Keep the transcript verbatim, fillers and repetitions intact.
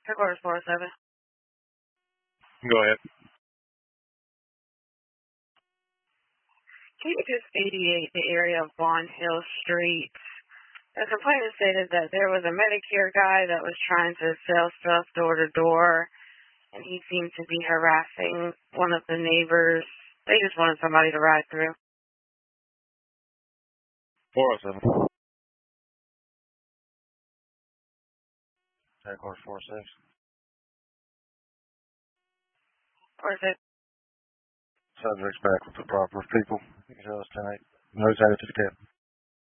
Headquarters four oh seven. Go ahead. Can you just eighty-eight, the area of Bond Hill Street? The complainant stated that there was a Medicare guy that was trying to sell stuff door to door, and he seemed to be harassing one of the neighbors. They just wanted somebody to ride through. four oh seven. Headquarters four oh six. Or is it? Subject's back with the proper people. You can tell us tonight. Notice added to the cap.